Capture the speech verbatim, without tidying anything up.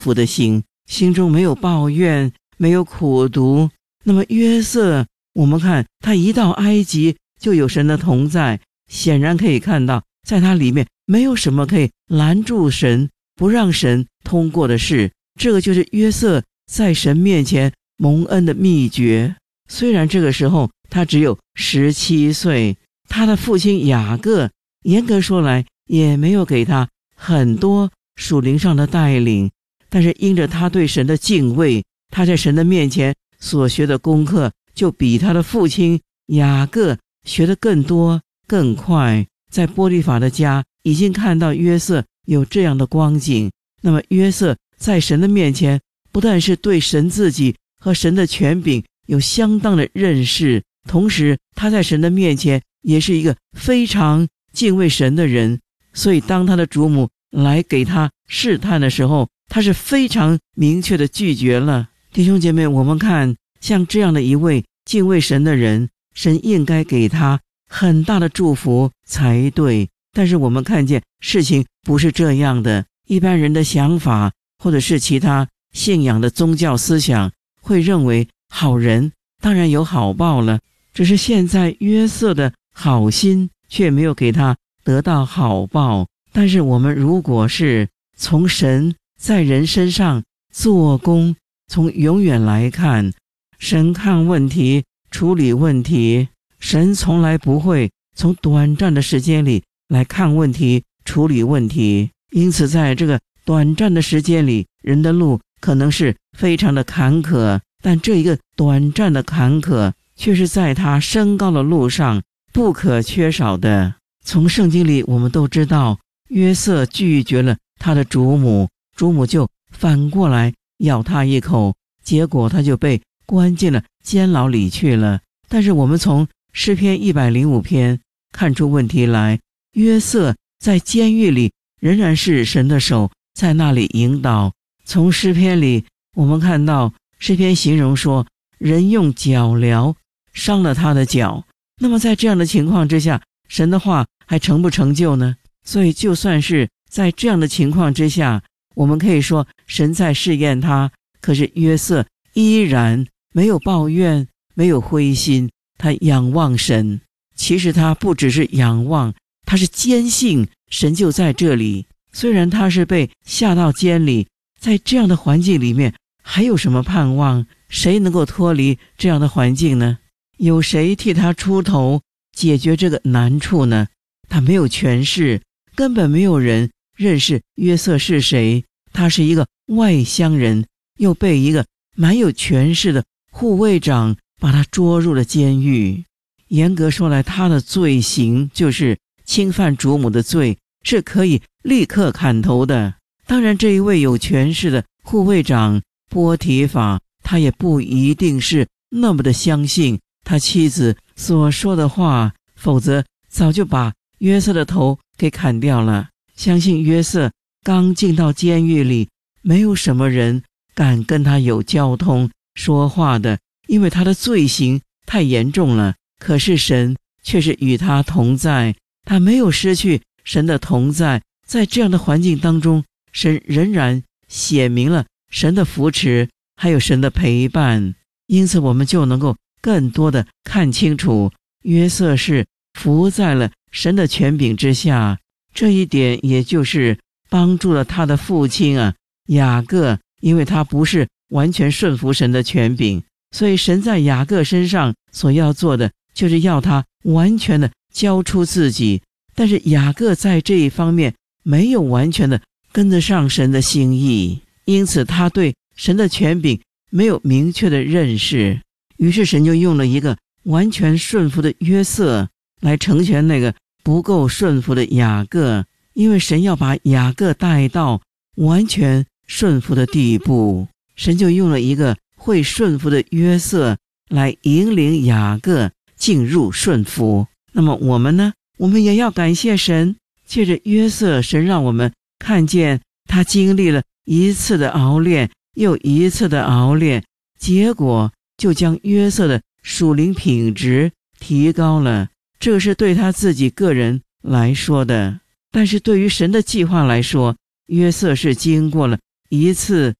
服的心，心中没有抱怨，没有苦毒。那么约瑟，我们看他一到埃及就有神的同在，显然可以看到在他里面没有什么可以拦住神不让神通过的事。这个就是约瑟在神面前蒙恩的秘诀。虽然这个时候他只有十七岁，他的父亲雅各严格说来也没有给他很多属灵上的带领，但是因着他对神的敬畏，他在神的面前所学的功课就比他的父亲雅各学得更多更快。在波利法的家已经看到约瑟有这样的光景，那么约瑟在神的面前不但是对神自己和神的权柄有相当的认识，同时他在神的面前也是一个非常敬畏神的人。所以当他的主母来给他试探的时候，他是非常明确的拒绝了。弟兄姐妹，我们看像这样的一位敬畏神的人，神应该给他很大的祝福才对。但是我们看见事情不是这样的，一般人的想法或者是其他信仰的宗教思想会认为好人当然有好报了，只是现在约瑟的好心却没有给他得到好报。但是我们如果是从神在人身上做工，从永远来看，神看问题处理问题，神从来不会从短暂的时间里来看问题处理问题。因此在这个短暂的时间里，人的路可能是非常的坎坷，但这一个短暂的坎坷却是在他升高的路上不可缺少的。从圣经里我们都知道，约瑟拒绝了他的主母，主母就反过来咬他一口，结果他就被关进了监牢里去了。但是我们从诗篇一百零五篇看出问题来，约瑟在监狱里仍然是神的手在那里引导。从诗篇里我们看到诗篇形容说，人用脚镣伤了他的脚。那么在这样的情况之下，神的话还成不成就呢？所以就算是在这样的情况之下，我们可以说神在试验他，可是约瑟依然没有抱怨，没有灰心，他仰望神。其实他不只是仰望，他是坚信神就在这里。虽然他是被下到监里，在这样的环境里面还有什么盼望？谁能够脱离这样的环境呢？有谁替他出头解决这个难处呢？他没有权势，根本没有人认识约瑟是谁。他是一个外乡人，又被一个蛮有权势的护卫长把他捉入了监狱。严格说来，他的罪行就是侵犯主母的罪，是可以立刻砍头的。当然这一位有权势的护卫长波提法，他也不一定是那么的相信他妻子所说的话，否则早就把约瑟的头给砍掉了。相信约瑟刚进到监狱里，没有什么人敢跟他有交通说话的，因为他的罪行太严重了。可是神却是与他同在，他没有失去神的同在。在这样的环境当中，神仍然显明了神的扶持还有神的陪伴。因此我们就能够更多的看清楚，约瑟是服在了神的权柄之下。这一点也就是帮助了他的父亲啊雅各，因为他不是完全顺服神的权柄，所以神在雅各身上所要做的就是要他完全的交出自己。但是雅各在这一方面没有完全的跟得上神的心意，因此他对神的权柄没有明确的认识。于是神就用了一个完全顺服的约瑟来成全那个不够顺服的雅各，因为神要把雅各带到完全顺服的地步，神就用了一个会顺服的约瑟来引领雅各进入顺服。那么我们呢？我们也要感谢神，借着约瑟，神让我们看见他经历了一次的熬炼又一次的熬炼，结果就将约瑟的属灵品质提高了。这是对他自己个人来说的，但是对于神的计划来说，约瑟是经过了一次